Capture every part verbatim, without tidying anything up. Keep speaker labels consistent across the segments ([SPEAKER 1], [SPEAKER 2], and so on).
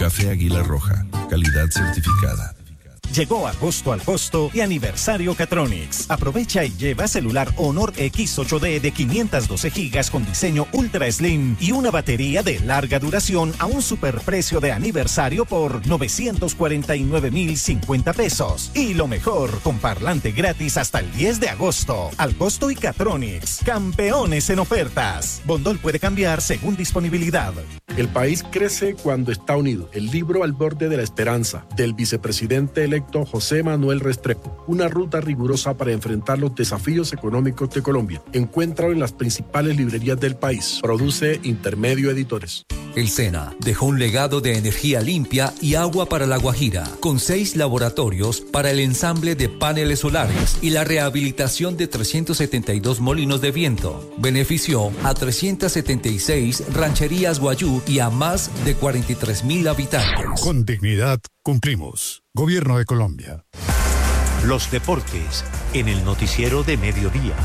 [SPEAKER 1] Café Águila Roja, calidad certificada.
[SPEAKER 2] Llegó agosto al costo y aniversario Catronics. Aprovecha y lleva celular Honor X ocho D de quinientos doce gigas con diseño Ultra Slim y una batería de larga duración a un superprecio de aniversario por novecientos cuarenta y nueve mil cincuenta pesos. Y lo mejor, con parlante gratis hasta el diez de agosto. Al costo y Catronics, campeones en ofertas. Bondol puede cambiar según disponibilidad.
[SPEAKER 3] El país crece cuando está unido. El libro Al borde de la esperanza, del vicepresidente electo José Manuel Restrepo, una ruta rigurosa para enfrentar los desafíos económicos de Colombia. Encuéntralo en las principales librerías del país. Produce Intermedio Editores.
[SPEAKER 4] El SENA dejó un legado de energía limpia y agua para La Guajira, con seis laboratorios para el ensamble de paneles solares y la rehabilitación de trescientos setenta y dos molinos de viento. Benefició a trescientas setenta y seis rancherías guayú y a más de cuarenta y tres mil habitantes.
[SPEAKER 5] Con dignidad cumplimos. Gobierno de Colombia.
[SPEAKER 6] Los deportes en el noticiero de mediodía.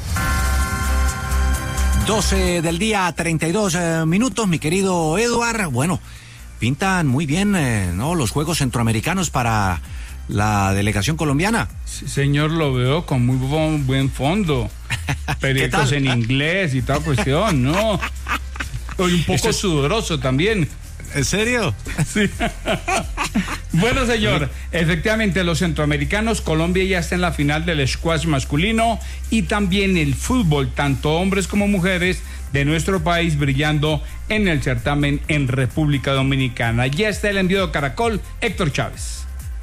[SPEAKER 7] doce del día, treinta y dos eh, minutos, mi querido Eduard. Bueno, pintan muy bien, eh, ¿no?, los Juegos Centroamericanos para la delegación colombiana.
[SPEAKER 8] Sí, señor, lo veo con muy buen, buen fondo. Periódicos en inglés y toda cuestión, ¿no? Estoy un poco es... sudoroso también.
[SPEAKER 7] ¿En serio?
[SPEAKER 8] Sí. Bueno, señor, efectivamente los centroamericanos, Colombia ya está en la final del squash masculino y también el fútbol, tanto hombres como mujeres de nuestro país brillando en el certamen en República Dominicana. Ya está el envío de Caracol, Héctor Chávez.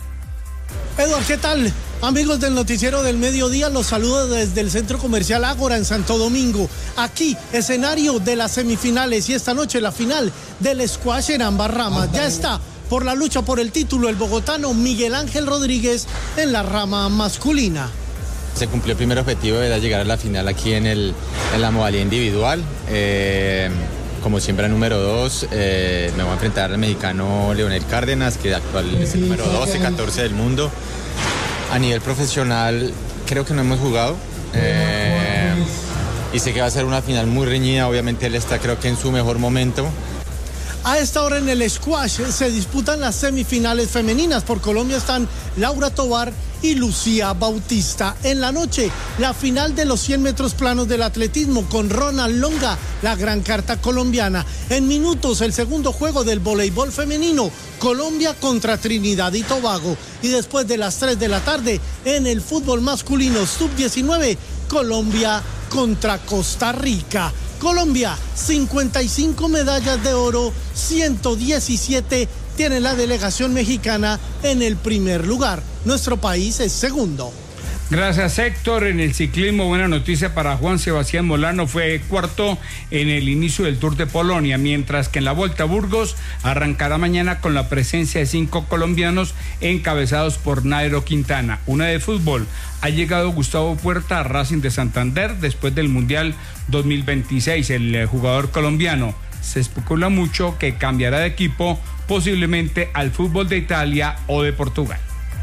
[SPEAKER 9] Eduard, ¿qué tal? Amigos del Noticiero del Mediodía, los saludo desde el Centro Comercial Ágora en Santo Domingo. Aquí, escenario de las semifinales y esta noche la final del squash en ambas ramas. Ya está por la lucha por el título el bogotano Miguel Ángel Rodríguez en la rama masculina.
[SPEAKER 10] Se cumplió el primer objetivo, era llegar a la final aquí en, el, en la modalidad individual. Eh, como siempre, número dos, eh, me voy a enfrentar al mexicano Leonel Cárdenas, que actual es el número doce, catorce del mundo. A nivel profesional, creo que no hemos jugado. Eh, y sé que va a ser una final muy reñida. Obviamente, él está, creo que, en su mejor momento.
[SPEAKER 9] A esta hora en el squash se disputan las semifinales femeninas. Por Colombia están Laura Tovar y Lucía Bautista. En la noche, la final de los cien metros planos del atletismo con Ronald Longa, la gran carta colombiana. En minutos, el segundo juego del voleibol femenino, Colombia contra Trinidad y Tobago. Y después de las tres de la tarde, en el fútbol masculino sub diecinueve, Colombia contra Costa Rica. Colombia, cincuenta y cinco medallas de oro, ciento diecisiete tiene la delegación mexicana en el primer lugar. Nuestro país es segundo.
[SPEAKER 8] Gracias, Héctor. En el ciclismo, buena noticia para Juan Sebastián Molano, fue cuarto en el inicio del Tour de Polonia, mientras que en la Vuelta a Burgos arrancará mañana con la presencia de cinco colombianos encabezados por Nairo Quintana. Una de fútbol, ha llegado Gustavo Puerta a Racing de Santander después del Mundial dos mil veintiséis. El jugador colombiano se especula mucho que cambiará de equipo, posiblemente al fútbol de Italia o de Portugal.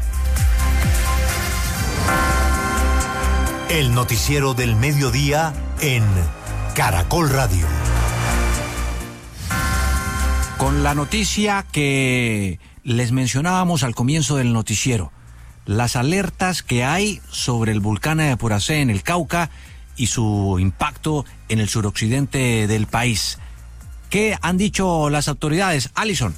[SPEAKER 6] El noticiero del mediodía en Caracol Radio.
[SPEAKER 7] Con la noticia que les mencionábamos al comienzo del noticiero, las alertas que hay sobre el volcán de Puracé en el Cauca y su impacto en el suroccidente del país. ¿Qué han dicho las autoridades? Alison.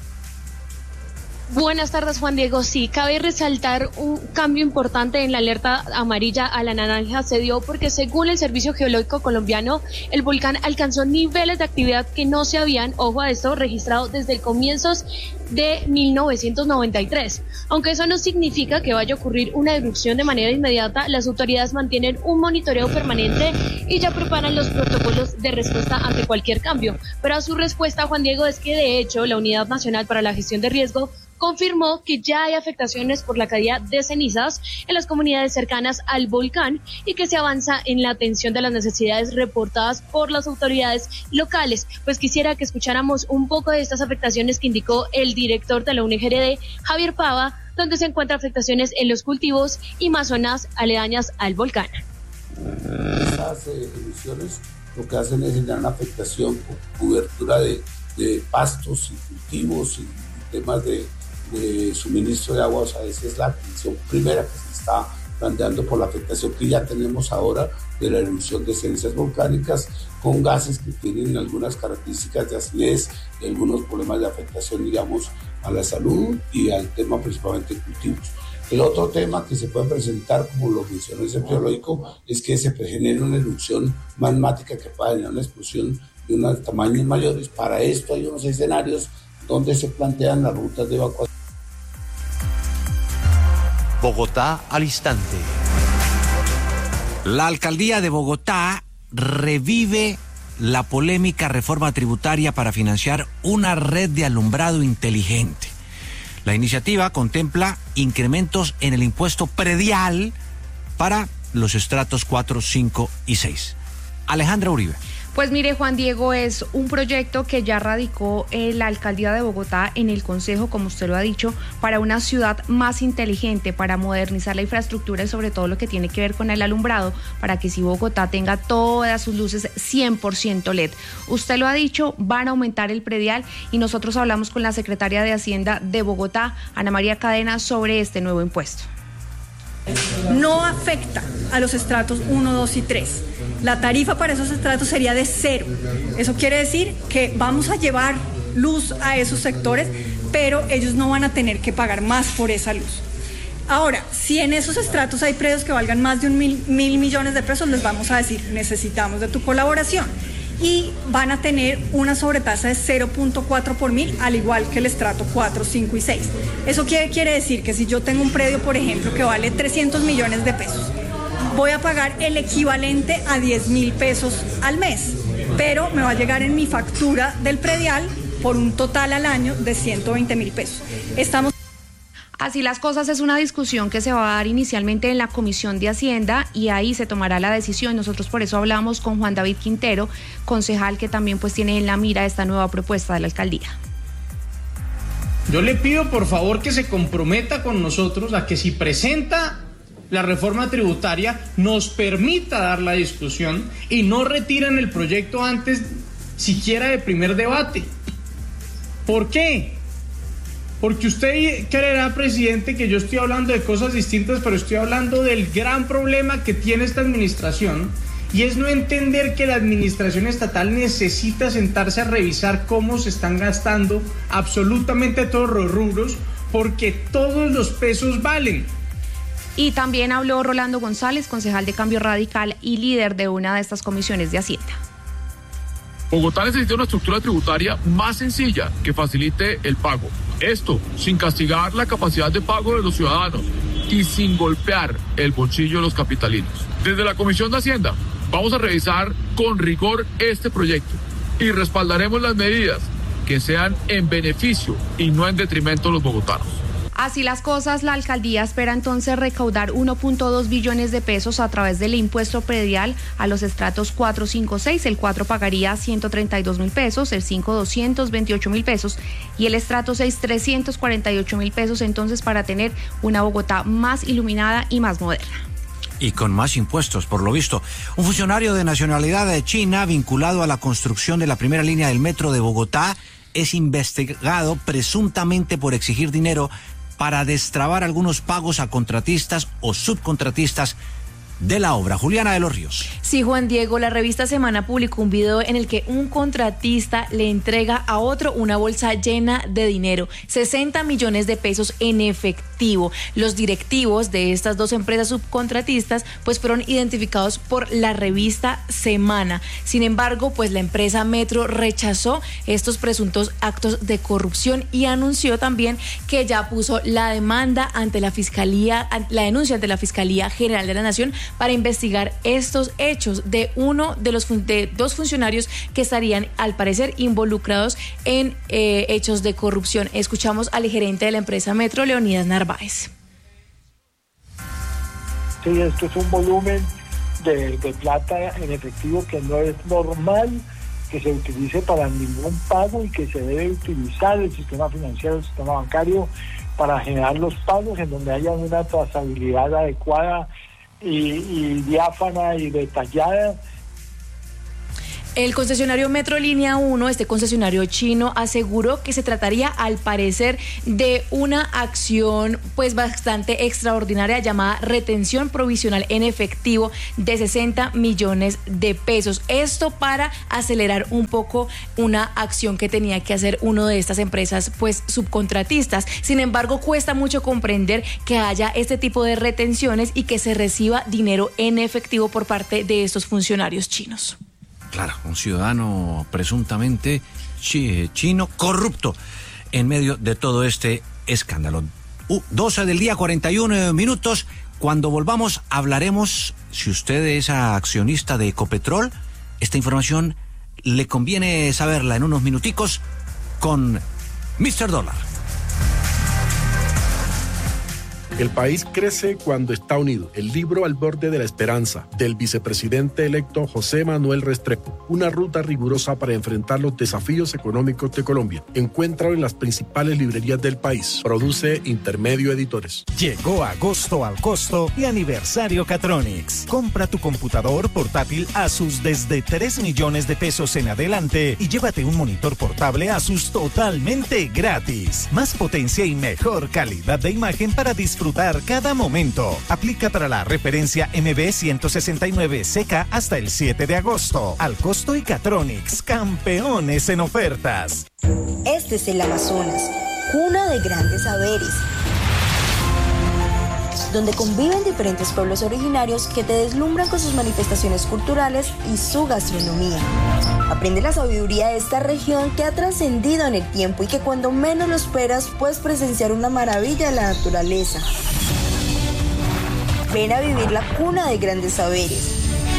[SPEAKER 11] Buenas tardes, Juan Diego. Sí, cabe resaltar un cambio importante en la alerta amarilla a la naranja. Se dio porque, según el Servicio Geológico Colombiano, el volcán alcanzó niveles de actividad que no se habían, ojo a esto, registrado desde el comienzos de mil novecientos noventa y tres. Aunque eso no significa que vaya a ocurrir una erupción de manera inmediata, las autoridades mantienen un monitoreo permanente y ya preparan los protocolos de respuesta ante cualquier cambio. Pero a su respuesta, Juan Diego, es que de hecho la Unidad Nacional para la Gestión de Riesgo confirmó que ya hay afectaciones por la caída de cenizas en las comunidades cercanas al volcán y que se avanza en la atención de las necesidades reportadas por las autoridades locales. Pues quisiera que escucháramos un poco de estas afectaciones que indicó el director de la U N G R D, Javier Pava, donde se encuentran afectaciones en los cultivos y más zonas aledañas al volcán.
[SPEAKER 12] Estas emisiones lo que hacen es generar una afectación por cobertura de de pastos y cultivos y temas de, de suministro de agua. O sea, esa es la atención primera que se está planteando por la afectación que ya tenemos ahora de la erupción de cenizas volcánicas con gases que tienen algunas características de acidez y algunos problemas de afectación, digamos, a la salud y al tema principalmente de cultivos. El otro tema que se puede presentar, como lo mencionó el Centro Geológico, es que se genere una erupción magmática que pueda generar una explosión de unos tamaños mayores. Para esto hay unos escenarios donde se plantean las rutas de evacuación.
[SPEAKER 6] Bogotá al instante.
[SPEAKER 7] La alcaldía de Bogotá revive la polémica reforma tributaria para financiar una red de alumbrado inteligente. La iniciativa contempla incrementos en el impuesto predial para los estratos cuatro, cinco y seis. Alejandra Uribe.
[SPEAKER 13] Pues mire, Juan Diego, es un proyecto que ya radicó eh, la alcaldía de Bogotá en el Consejo, como usted lo ha dicho, para una ciudad más inteligente, para modernizar la infraestructura y sobre todo lo que tiene que ver con el alumbrado, para que si Bogotá tenga todas sus luces cien por ciento L E D. Usted lo ha dicho, van a aumentar el predial y nosotros hablamos con la secretaria de Hacienda de Bogotá, Ana María Cadena, sobre este nuevo impuesto.
[SPEAKER 14] No afecta a los estratos uno, dos y tres. La tarifa para esos estratos sería de cero. Eso quiere decir que vamos a llevar luz a esos sectores, pero ellos no van a tener que pagar más por esa luz. Ahora, si en esos estratos hay predios que valgan más de un mil, mil millones de pesos, les vamos a decir, necesitamos de tu colaboración. Y van a tener una sobretasa de cero punto cuatro por mil, al igual que el estrato cuatro, cinco y seis. ¿Eso quiere, quiere decir? Que si yo tengo un predio, por ejemplo, que vale trescientos millones de pesos, voy a pagar el equivalente a diez mil pesos al mes, pero me va a llegar en mi factura del predial por un total al año de ciento veinte mil pesos. Estamos
[SPEAKER 13] Así las cosas, es una discusión que se va a dar inicialmente en la Comisión de Hacienda y ahí se tomará la decisión. Nosotros por eso hablamos con Juan David Quintero, concejal que también pues tiene en la mira esta nueva propuesta de la alcaldía.
[SPEAKER 15] Yo le pido por favor que se comprometa con nosotros a que si presenta la reforma tributaria nos permita dar la discusión y no retiren el proyecto antes siquiera de primer debate. ¿Por qué? Porque usted creerá, presidente, que yo estoy hablando de cosas distintas, pero estoy hablando del gran problema que tiene esta administración, y es no entender que la administración estatal necesita sentarse a revisar cómo se están gastando absolutamente todos los rubros, porque todos los pesos valen.
[SPEAKER 13] Y también habló Rolando González, concejal de Cambio Radical y líder de una de estas comisiones de Hacienda.
[SPEAKER 16] Bogotá necesita una estructura tributaria más sencilla que facilite el pago. Esto sin castigar la capacidad de pago de los ciudadanos y sin golpear el bolsillo de los capitalinos. Desde la Comisión de Hacienda vamos a revisar con rigor este proyecto y respaldaremos las medidas que sean en beneficio y no en detrimento de los bogotanos.
[SPEAKER 13] Así las cosas, la alcaldía espera entonces recaudar uno punto dos billones de pesos a través del impuesto predial a los estratos cuatro, cinco, seis. El cuatro pagaría ciento treinta y dos mil pesos, el cinco doscientos veintiocho mil pesos y el estrato seis trescientos cuarenta y ocho mil pesos, entonces para tener una Bogotá más iluminada y más moderna.
[SPEAKER 7] Y con más impuestos, por lo visto. Un funcionario de nacionalidad de China vinculado a la construcción de la primera línea del metro de Bogotá es investigado presuntamente por exigir dinero para destrabar algunos pagos a contratistas o subcontratistas de la obra. Juliana de los Ríos.
[SPEAKER 17] Sí, Juan Diego, la revista Semana publicó un video en el que un contratista le entrega a otro una bolsa llena de dinero, sesenta millones de pesos en efectivo. Los directivos de estas dos empresas subcontratistas pues fueron identificados por la revista Semana. Sin embargo, pues la empresa Metro rechazó estos presuntos actos de corrupción y anunció también que ya puso la demanda ante la Fiscalía, la denuncia ante la Fiscalía General de la Nación para investigar estos hechos de uno de los de dos funcionarios que estarían al parecer involucrados en eh, hechos de corrupción. Escuchamos al gerente de la empresa Metro, Leonidas Narváez.
[SPEAKER 18] Sí, esto es un volumen de, de plata en efectivo que no es normal que se utilice para ningún pago y que se debe utilizar el sistema financiero, el sistema bancario para generar los pagos en donde haya una trazabilidad adecuada Y, y diáfana y detallada.
[SPEAKER 17] El concesionario Metro Línea uno, este concesionario chino, aseguró que se trataría al parecer de una acción pues bastante extraordinaria llamada retención provisional en efectivo de sesenta millones de pesos. Esto para acelerar un poco una acción que tenía que hacer uno de estas empresas pues subcontratistas. Sin embargo, cuesta mucho comprender que haya este tipo de retenciones y que se reciba dinero en efectivo por parte de estos funcionarios chinos.
[SPEAKER 7] Claro, un ciudadano presuntamente chino corrupto en medio de todo este escándalo. Uh, doce del día, cuarenta y uno minutos. Cuando volvamos hablaremos, si usted es accionista de Ecopetrol, esta información le conviene saberla en unos minuticos con mister Dólar.
[SPEAKER 3] El país crece cuando está unido. El libro Al borde de la esperanza, del vicepresidente electo José Manuel Restrepo. Una ruta rigurosa para enfrentar los desafíos económicos de Colombia. Encuéntralo en las principales librerías del país. Produce Intermedio Editores.
[SPEAKER 2] Llegó agosto al costo y aniversario Catronics. Compra tu computador portátil Asus desde tres millones de pesos en adelante y llévate un monitor portable Asus totalmente gratis. Más potencia y mejor calidad de imagen para disfrutar cada momento. Aplica para la referencia M B ciento sesenta y nueve C K hasta el siete de agosto. Al costo y Catronics, campeones en ofertas.
[SPEAKER 19] Este es el Amazonas, cuna de grandes saberes, donde conviven diferentes pueblos originarios que te deslumbran con sus manifestaciones culturales y su gastronomía. Aprende la sabiduría de esta región que ha trascendido en el tiempo y que cuando menos lo esperas puedes presenciar una maravilla de la naturaleza. Ven a vivir la cuna de grandes saberes.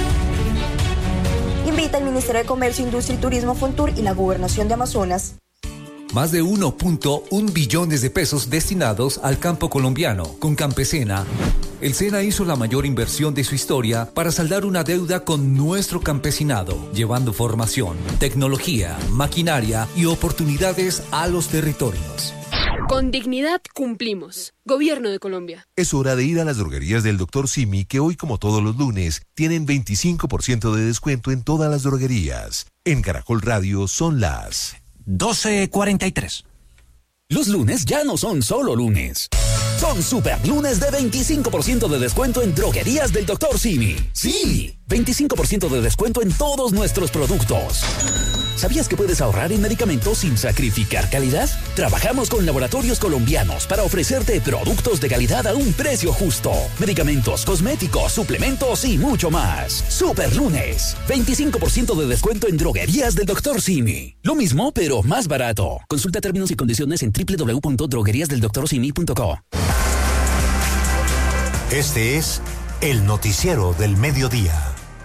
[SPEAKER 19] Invita al Ministerio de Comercio, Industria y Turismo, Fontur y la Gobernación de Amazonas.
[SPEAKER 4] Más de uno punto uno billones de pesos destinados al campo colombiano. Con Campesena, el SENA hizo la mayor inversión de su historia para saldar una deuda con nuestro campesinado, llevando formación, tecnología, maquinaria y oportunidades a los territorios.
[SPEAKER 20] Con dignidad cumplimos. Gobierno de Colombia.
[SPEAKER 21] Es hora de ir a las droguerías del doctor Simi, que hoy, como todos los lunes, tienen veinticinco por ciento de descuento en todas las droguerías. En Caracol Radio son las
[SPEAKER 7] doce cuarenta y tres.
[SPEAKER 22] Los lunes ya no son solo lunes. Son super lunes de veinticinco por ciento de descuento en droguerías del doctor Simi. Sí, veinticinco por ciento de descuento en todos nuestros productos. ¿Sabías que puedes ahorrar en medicamentos sin sacrificar calidad? Trabajamos con laboratorios colombianos para ofrecerte productos de calidad a un precio justo. Medicamentos, cosméticos, suplementos y mucho más. Super lunes, veinticinco por ciento de descuento en droguerías del doctor Simi. Lo mismo, pero más barato. Consulta términos y condiciones en doble u doble u doble u punto droguerías del doctor simi punto co.
[SPEAKER 6] Este es el noticiero del mediodía.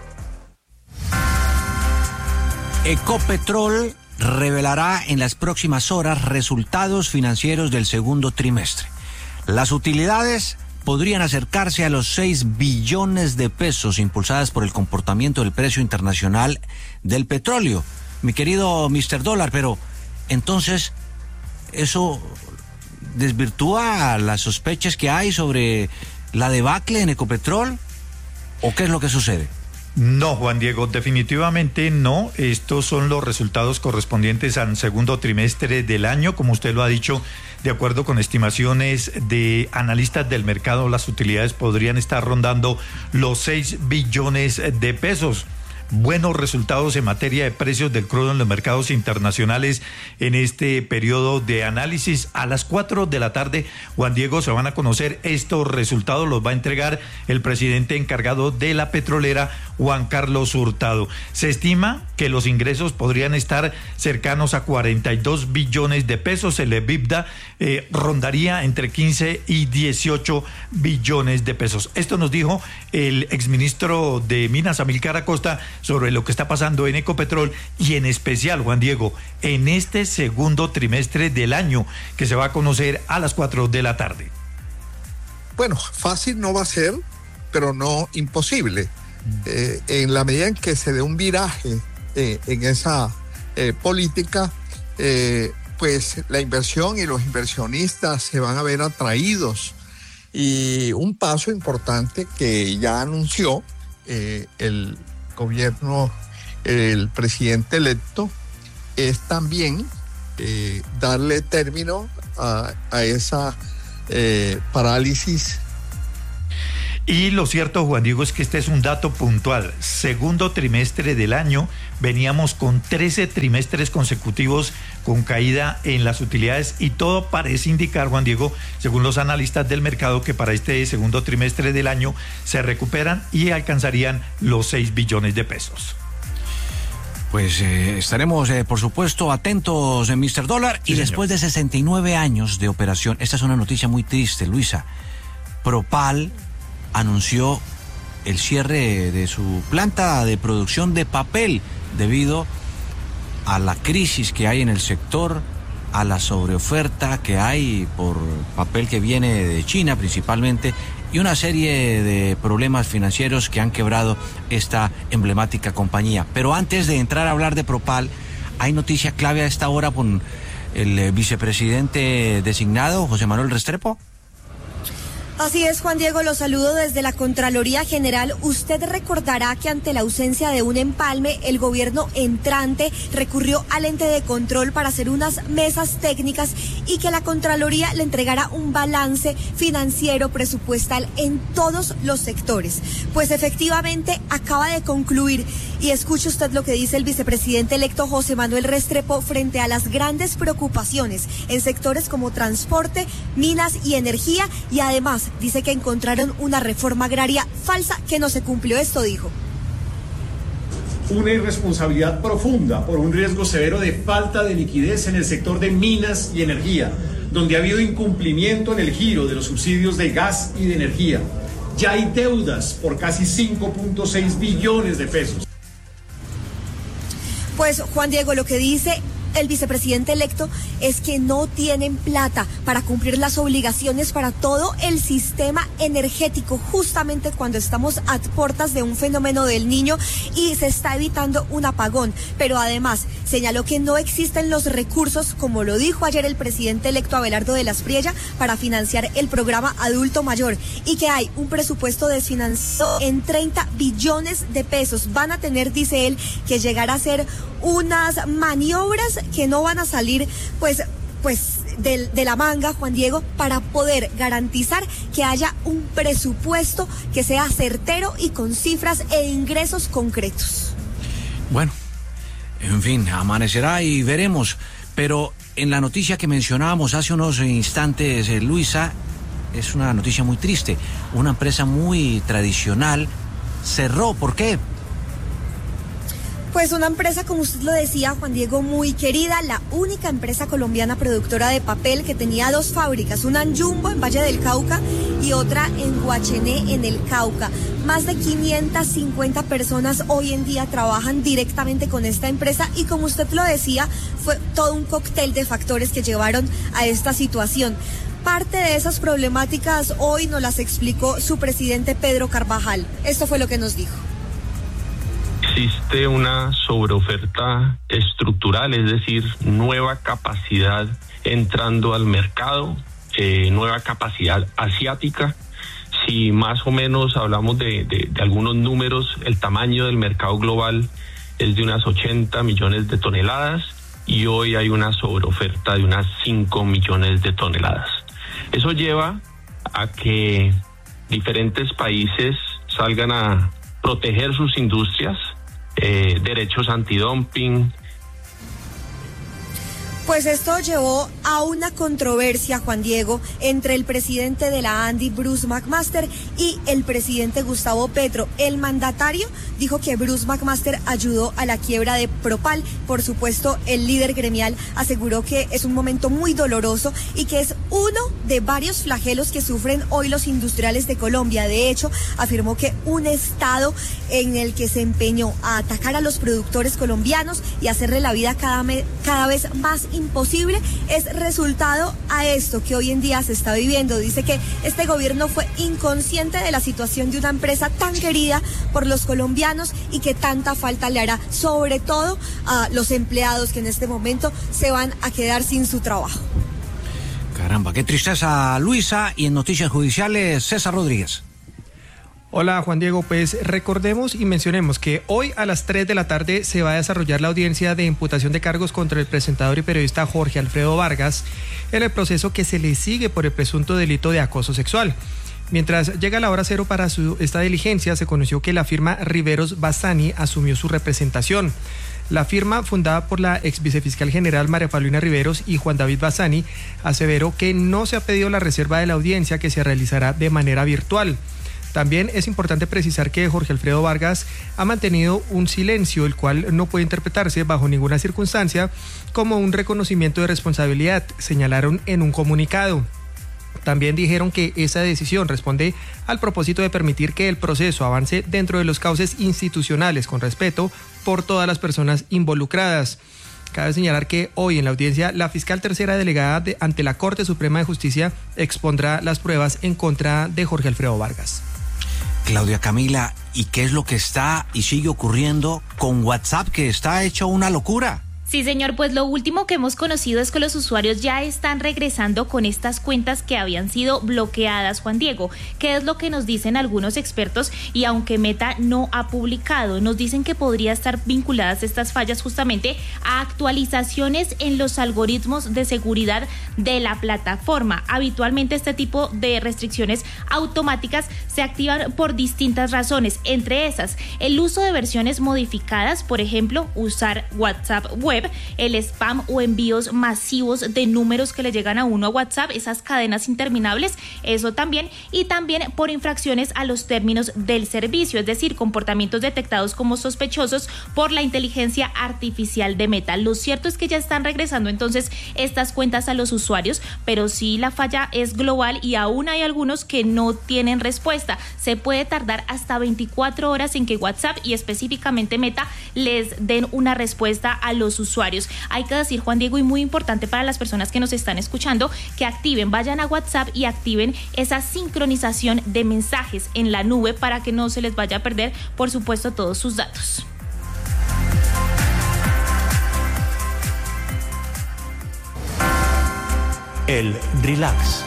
[SPEAKER 7] Ecopetrol revelará en las próximas horas resultados financieros del segundo trimestre. Las utilidades podrían acercarse a los seis billones de pesos, impulsadas por el comportamiento del precio internacional del petróleo. Mi querido mister Dólar, pero entonces eso desvirtúa las sospechas que hay sobre la debacle en Ecopetrol, ¿o qué es lo que sucede?
[SPEAKER 23] No, Juan Diego, definitivamente no. Estos son los resultados correspondientes al segundo trimestre del año. Como usted lo ha dicho, de acuerdo con estimaciones de analistas del mercado, las utilidades podrían estar rondando los seis billones de pesos. Buenos resultados en materia de precios del crudo en los mercados internacionales en este periodo de análisis. A las cuatro de la tarde, Juan Diego, se van a conocer estos resultados. Los va a entregar el presidente encargado de la petrolera, Juan Carlos Hurtado. Se estima que los ingresos podrían estar cercanos a cuarenta y dos billones de pesos. El EBITDA eh, rondaría entre quince y dieciocho billones de pesos. Esto nos dijo el exministro de Minas, Amílcar Acosta, sobre lo que está pasando en Ecopetrol y en especial, Juan Diego, en este segundo trimestre del año que se va a conocer a las cuatro de la tarde.
[SPEAKER 24] Bueno, fácil no va a ser, pero no imposible. Eh, en la medida en que se dé un viraje eh, en esa eh, política, eh, pues la inversión y los inversionistas se van a ver atraídos. Y un paso importante que ya anunció eh, el gobierno el presidente electo es también eh, darle término a, a esa eh, parálisis.
[SPEAKER 23] Y lo cierto, Juan Diego, es que este es un dato puntual. Segundo trimestre del año, veníamos con trece trimestres consecutivos con caída en las utilidades y todo parece indicar, Juan Diego, según los analistas del mercado, que para este segundo trimestre del año se recuperan y alcanzarían los seis billones de pesos.
[SPEAKER 7] Pues eh, estaremos, eh, por supuesto, atentos, eh, mister Dólar. Sí, y señor. Después de sesenta y nueve años de operación, esta es una noticia muy triste, Luisa. Propal anunció el cierre de su planta de producción de papel debido a la crisis que hay en el sector, a la sobreoferta que hay por papel que viene de China principalmente y una serie de problemas financieros que han quebrado esta emblemática compañía. Pero antes de entrar a hablar de Propal, hay noticia clave a esta hora con el vicepresidente designado, José Manuel Restrepo.
[SPEAKER 1] Así es, Juan Diego, lo saludo desde la Contraloría General. Usted recordará que ante la ausencia de un empalme, el gobierno entrante recurrió al ente de control para hacer unas mesas técnicas y que la Contraloría le entregara un balance financiero presupuestal en todos los sectores. Pues efectivamente acaba de concluir y escuche usted lo que dice el vicepresidente electo José Manuel Restrepo frente a las grandes preocupaciones en sectores como transporte, minas y energía y además dice que encontraron una reforma agraria falsa que no se cumplió. Esto dijo.
[SPEAKER 5] Una irresponsabilidad profunda por un riesgo severo de falta de liquidez en el sector de minas y energía, donde ha habido incumplimiento en el giro de los subsidios de gas y de energía. Ya hay deudas por casi cinco punto seis billones de pesos.
[SPEAKER 1] Pues Juan Diego, lo que dice el vicepresidente electo es que no tienen plata para cumplir las obligaciones para todo el sistema energético, justamente cuando estamos a puertas de un fenómeno del Niño y se está evitando un apagón. Pero además señaló que no existen los recursos, como lo dijo ayer el presidente electo Abelardo de las Priella, para financiar el programa Adulto Mayor y que hay un presupuesto desfinanciado en treinta billones de pesos. Van a tener, dice él, que llegar a hacer unas maniobras que no van a salir pues pues de, de la manga, Juan Diego, para poder garantizar que haya un presupuesto que sea certero y con cifras e ingresos concretos.
[SPEAKER 7] Bueno, en fin, amanecerá y veremos, pero en la noticia que mencionábamos hace unos instantes, eh, Luisa, es una noticia muy triste. Una empresa muy tradicional cerró. ¿Por qué?
[SPEAKER 1] Pues una empresa, como usted lo decía, Juan Diego, muy querida, la única empresa colombiana productora de papel que tenía dos fábricas, una en Jumbo, en Valle del Cauca, y otra en Guachené, en el Cauca. Más de quinientas cincuenta personas hoy en día trabajan directamente con esta empresa y, como usted lo decía, fue todo un cóctel de factores que llevaron a esta situación. Parte de esas problemáticas hoy nos las explicó su presidente Pedro Carvajal. Esto fue lo que nos dijo.
[SPEAKER 9] Existe una sobreoferta estructural, es decir, nueva capacidad entrando al mercado, eh, nueva capacidad asiática. Si más o menos hablamos de, de, de algunos números, el tamaño del mercado global es de unas ochenta millones de toneladas y hoy hay una sobreoferta de unas cinco millones de toneladas. Eso lleva a que diferentes países salgan a proteger sus industrias, eh, derechos antidumping.
[SPEAKER 1] Pues esto llevó a una controversia, Juan Diego, entre el presidente de la ANDI, Bruce McMaster, y el presidente Gustavo Petro. El mandatario dijo que Bruce McMaster ayudó a la quiebra de Propal. Por supuesto, el líder gremial aseguró que es un momento muy doloroso y que es uno de varios flagelos que sufren hoy los industriales de Colombia. De hecho, afirmó que un Estado en el que se empeñó a atacar a los productores colombianos y hacerle la vida cada, me- cada vez más imposible es resultado a esto que hoy en día se está viviendo. Dice que este gobierno fue inconsciente de la situación de una empresa tan querida por los colombianos y que tanta falta le hará, sobre todo a los empleados que en este momento se van a quedar sin su trabajo.
[SPEAKER 7] Caramba, qué tristeza, Luisa. Y en Noticias Judiciales, César Rodríguez.
[SPEAKER 8] Hola Juan Diego, pues recordemos y mencionemos que hoy a las tres de la tarde se va a desarrollar la audiencia de imputación de cargos contra el presentador y periodista Jorge Alfredo Vargas en el proceso que se le sigue por el presunto delito de acoso sexual. Mientras llega la hora cero para su, esta diligencia, se conoció que la firma Riveros Bassani asumió su representación. La firma, fundada por la ex vicefiscal general María Paulina Riveros y Juan David Bassani, aseveró que no se ha pedido la reserva de la audiencia, que se realizará de manera virtual. También es importante precisar que Jorge Alfredo Vargas ha mantenido un silencio, el cual no puede interpretarse bajo ninguna circunstancia como un reconocimiento de responsabilidad, señalaron en un comunicado. También dijeron que esa decisión responde al propósito de permitir que el proceso avance dentro de los cauces institucionales con respeto por todas las personas involucradas. Cabe señalar que hoy en la audiencia la fiscal tercera delegada de, ante la Corte Suprema de Justicia expondrá las pruebas en contra de Jorge Alfredo Vargas.
[SPEAKER 7] Claudia Camila, ¿y qué es lo que está y sigue ocurriendo con WhatsApp, que está hecho una locura?
[SPEAKER 10] Sí, señor, pues lo último que hemos conocido es que los usuarios ya están regresando con estas cuentas que habían sido bloqueadas, Juan Diego. ¿Qué es lo que nos dicen algunos expertos? Y aunque Meta no ha publicado, nos dicen que podría estar vinculadas estas fallas justamente a actualizaciones en los algoritmos de seguridad de la plataforma. Habitualmente este tipo de restricciones automáticas se activan por distintas razones, entre esas el uso de versiones modificadas, por ejemplo, usar WhatsApp web, el spam o envíos masivos de números que le llegan a uno a WhatsApp, esas cadenas interminables, eso también, y también por infracciones a los términos del servicio, es decir, comportamientos detectados como sospechosos por la inteligencia artificial de Meta. Lo cierto es que ya están regresando entonces estas cuentas a los usuarios, pero sí la falla es global y aún hay algunos que no tienen respuesta. Se puede tardar hasta veinticuatro horas en que WhatsApp y específicamente Meta les den una respuesta a los usuarios. usuarios. Hay que decir, Juan Diego, y muy importante para las personas que nos están escuchando, que activen, vayan a WhatsApp y activen esa sincronización de mensajes en la nube para que no se les vaya a perder, por supuesto, todos sus datos.
[SPEAKER 22] El relax.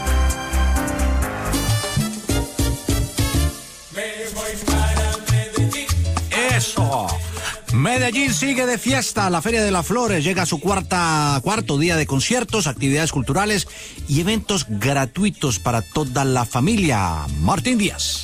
[SPEAKER 7] Eso. Medellín sigue de fiesta. La Feria de las Flores llega a su cuarta, cuarto día de conciertos, actividades culturales y eventos gratuitos para toda la familia. Martín Díaz.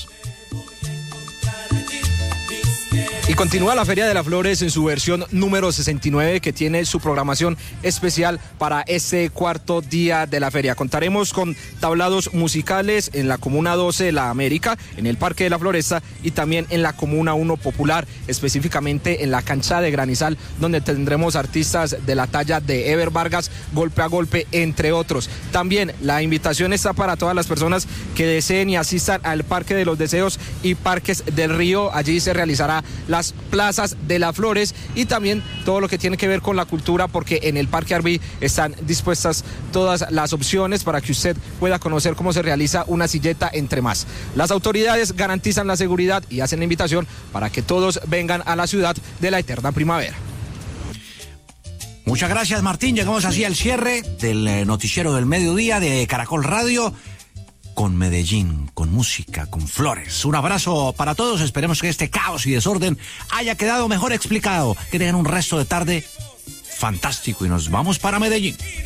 [SPEAKER 11] Y continúa la Feria de las Flores en su versión número sesenta y nueve, que tiene su programación especial para este cuarto día de la feria. Contaremos con tablados musicales en la Comuna doce de la América, en el Parque de la Floresta y también en la Comuna uno Popular, específicamente en la cancha de Granizal, donde tendremos artistas de la talla de Ever Vargas, Golpe a Golpe, entre otros. También la invitación está para todas las personas que deseen y asistan al Parque de los Deseos y Parques del Río. Allí se realizará la las plazas de las flores y también todo lo que tiene que ver con la cultura, porque en el Parque Arví están dispuestas todas las opciones para que usted pueda conocer cómo se realiza una silleta, entre más. Las autoridades garantizan la seguridad y hacen la invitación para que todos vengan a la ciudad de la eterna primavera.
[SPEAKER 7] Muchas gracias, Martín. Llegamos así al cierre del noticiero del mediodía de Caracol Radio, con Medellín, con música, con flores. Un abrazo para todos. Esperemos que este caos y desorden haya quedado mejor explicado. Que tengan un resto de tarde fantástico y nos vamos para Medellín.